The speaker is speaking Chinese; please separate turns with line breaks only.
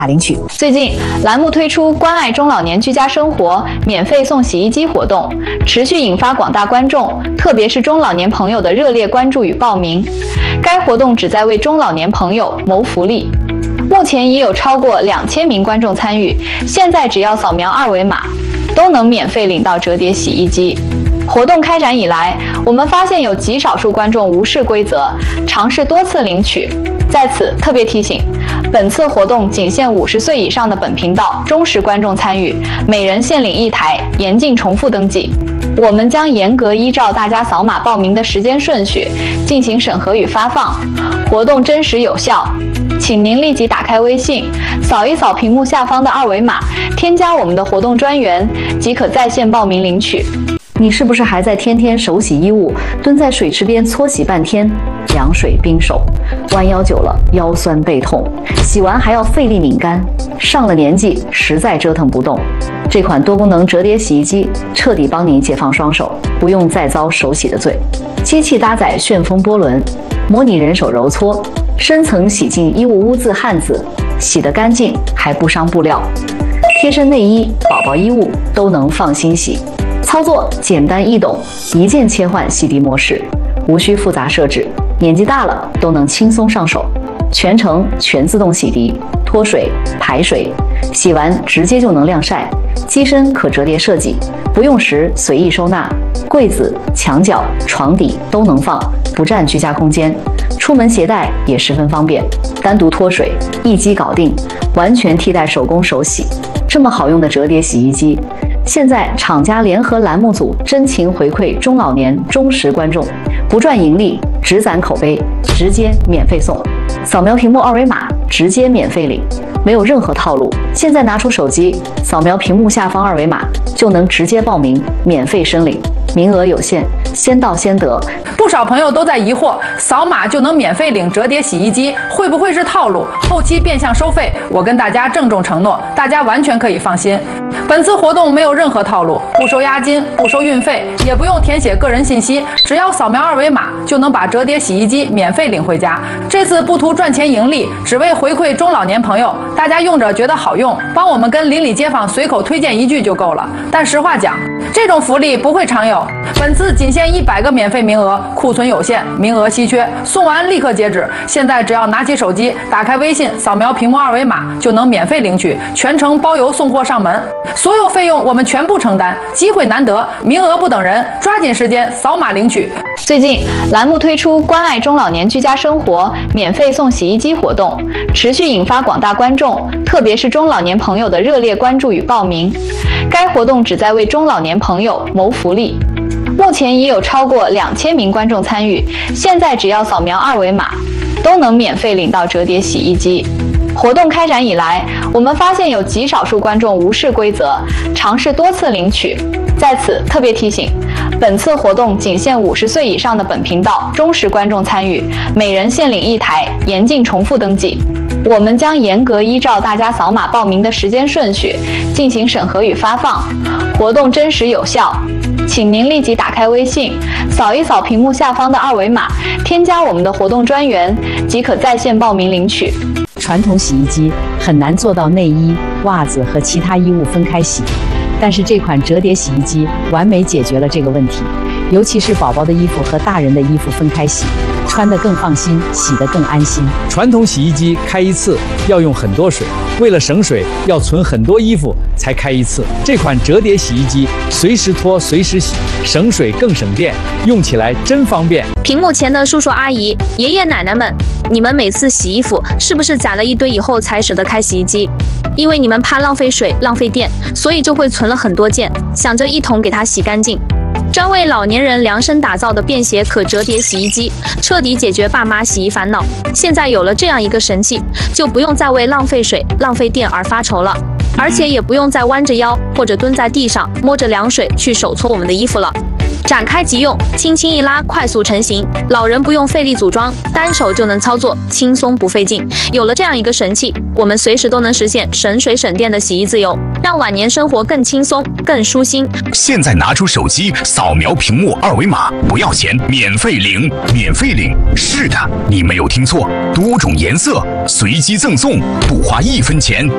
领取。
最近，栏目推出关爱中老年居家生活免费送洗衣机活动，持续引发广大观众，特别是中老年朋友的热烈关注与报名。该活动旨在为中老年朋友谋福利。目前已有超过2000名观众参与，现在只要扫描二维码，都能免费领到折叠洗衣机。活动开展以来，我们发现有极少数观众无视规则，尝试多次领取。在此特别提醒，本次活动仅限50岁以上的本频道忠实观众参与，每人限领1台，严禁重复登记。我们将严格依照大家扫码报名的时间顺序进行审核与发放，活动真实有效。请您立即打开微信，扫一扫屏幕下方的二维码，添加我们的活动专员，即可在线报名领取。
你是不是还在天天手洗衣物，蹲在水池边搓洗半天，凉水冰手，弯腰久了腰酸背痛，洗完还要费力拧干，上了年纪实在折腾不动。这款多功能折叠洗衣机彻底帮你解放双手，不用再遭手洗的罪。机器搭载旋风波轮，模拟人手揉搓，深层洗净衣物污渍汗渍，洗得干净还不伤布料。贴身内衣、宝宝衣物都能放心洗。操作简单易懂，一键切换洗涤模式，无需复杂设置，年纪大了都能轻松上手。全程全自动洗涤、脱水、排水，洗完直接就能晾晒。机身可折叠设计，不用时随意收纳，柜子、墙角、床底都能放，不占居家空间。出门携带也十分方便，单独脱水，一机搞定，完全替代手工手洗。这么好用的折叠洗衣机，现在厂家联合栏目组真情回馈中老年忠实观众，不赚盈利，只攒口碑，直接免费送。扫描屏幕二维码，直接免费领，没有任何套路。现在拿出手机，扫描屏幕下方二维码，就能直接报名，免费申领，名额有限，先到先得。
不少朋友都在疑惑，扫码就能免费领折叠洗衣机，会不会是套路？后期变相收费？我跟大家郑重承诺，大家完全可以放心。本次活动没有任何套路，不收押金，不收运费，也不用填写个人信息，只要扫描二维码就能把折叠洗衣机免费领回家。这次不图赚钱盈利，只为回馈中老年朋友，大家用着觉得好用，帮我们跟邻里街坊随口推荐一句就够了。但实话讲，这种福利不会常有，本次仅限100个免费名额，库存有限，名额稀缺，送完立刻截止。现在只要拿起手机，打开微信，扫描屏幕二维码就能免费领取，全程包邮送货上门，所有费用我们全部承担。机会难得，名额不等人，抓紧时间扫码领取。
最近，栏目推出关爱中老年居家生活免费送洗衣机活动，持续引发广大观众，特别是中老年朋友的热烈关注与报名。该活动旨在为中老年朋友谋福利。目前已有超过2000名观众参与，现在只要扫描二维码，都能免费领到折叠洗衣机。活动开展以来，我们发现有极少数观众无视规则，尝试多次领取。在此特别提醒，本次活动仅限50岁以上的本频道忠实观众参与，每人限领1台，严禁重复登记。我们将严格依照大家扫码报名的时间顺序进行审核与发放，活动真实有效。请您立即打开微信，扫一扫屏幕下方的二维码，添加我们的活动专员，即可在线报名领取。
传统洗衣机很难做到内衣、袜子和其他衣物分开洗，但是这款折叠洗衣机完美解决了这个问题，尤其是宝宝的衣服和大人的衣服分开洗，穿得更放心，洗得更安心。
传统洗衣机开一次要用很多水，为了省水，要存很多衣服才开一次。这款折叠洗衣机随时脱随时洗，省水更省电，用起来真方便。
屏幕前的叔叔阿姨、爷爷奶奶们，你们每次洗衣服是不是攒了一堆以后才舍得开洗衣机？因为你们怕浪费水、浪费电，所以就会存了很多件，想着一同给它洗干净。专为老年人量身打造的便携可折叠洗衣机，彻底解决爸妈洗衣烦恼。现在有了这样一个神器，就不用再为浪费水、浪费电而发愁了，而且也不用再弯着腰或者蹲在地上摸着凉水去手搓我们的衣服了。展开即用，轻轻一拉，快速成型，老人不用费力组装，单手就能操作，轻松不费劲。有了这样一个神器，我们随时都能实现省水省电的洗衣自由，让晚年生活更轻松、更舒心。
现在拿出手机，扫描屏幕二维码，不要钱，免费领，免费领。是的，你没有听错，多种颜色，随机赠送，不花1分钱。